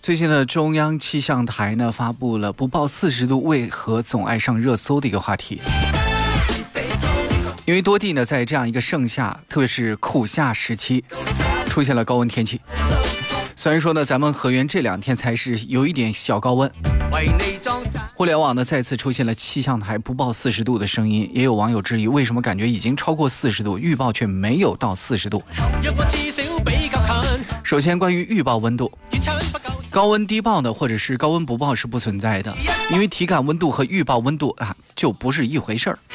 最近的中央气象台呢发布了不报40度为何总爱上热搜的一个话题。因为多地呢在这样一个盛夏，特别是酷夏时期，出现了高温天气。虽然说呢，咱们河源这2天才是有一点小高温。互联网呢再次出现了气象台不报40度的声音，也有网友质疑为什么感觉已经超过40度，预报却没有到40度。首先，关于预报温度，高温低报呢，或者是高温不报是不存在的，因为体感温度和预报温度就不是一回事儿。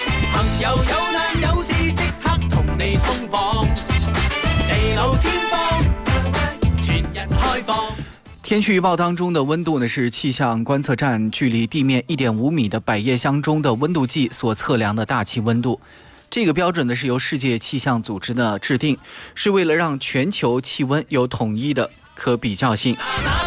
天气预报当中的温度呢，是气象观测站距离地面1.5米的百叶箱中的温度计所测量的大气温度。这个标准呢是由世界气象组织的制定，是为了让全球气温有统一的可比较性。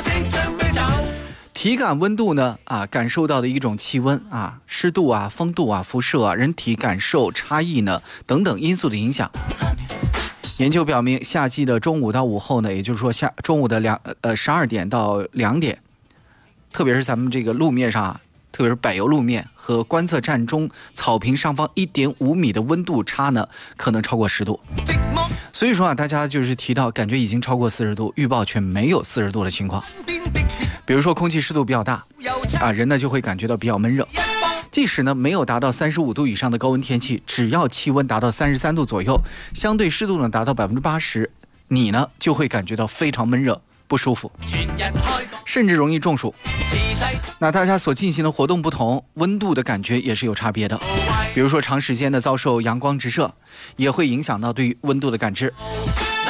体感温度呢感受到的一种气温湿度风度辐射人体感受差异呢等等因素的影响。研究表明，夏季的中午到午后呢，也就是说中午的12点到2点，特别是咱们这个路面上特别是柏油路面和观测站中草坪上方1.5米的温度差呢，可能超过10度。所以说大家就是提到感觉已经超过40度，预报却没有40度的情况。比如说空气湿度比较大人呢就会感觉到比较闷热。即使呢没有达到35度以上的高温天气，只要气温达到33度左右，相对湿度呢达到80%，你呢就会感觉到非常闷热不舒服，甚至容易中暑。那大家所进行的活动不同，温度的感觉也是有差别的。比如说长时间的遭受阳光直射，也会影响到对于温度的感知。